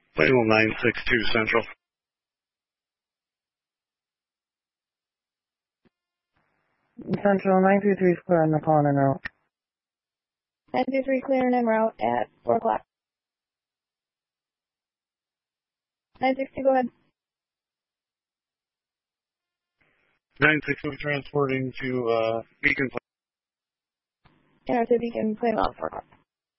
Plano 962 Central. Central 923 is clear on the call en route. 923 clear and en route at 4 o'clock. 960, go ahead. 960 transporting to Beacon. Enter to Beacon, Plano, 4 o'clock.